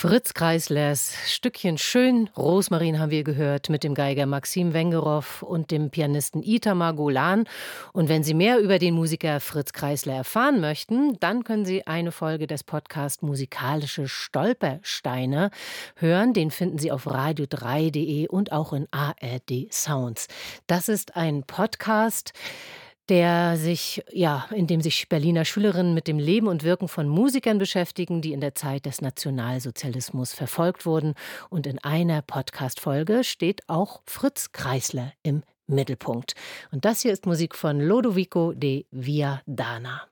Fritz Kreislers Stückchen Schön, Rosmarin haben wir gehört, mit dem Geiger Maxim Wengerow und dem Pianisten Itamar Golan. Und wenn Sie mehr über den Musiker Fritz Kreisler erfahren möchten, dann können Sie eine Folge des Podcasts Musikalische Stolpersteine hören. Den finden Sie auf radio3.de und auch in ARD Sounds. Das ist ein Podcast, in dem sich Berliner Schülerinnen mit dem Leben und Wirken von Musikern beschäftigen, die in der Zeit des Nationalsozialismus verfolgt wurden. Und in einer Podcast-Folge steht auch Fritz Kreisler im Mittelpunkt. Und das hier ist Musik von Lodovico de Viadana.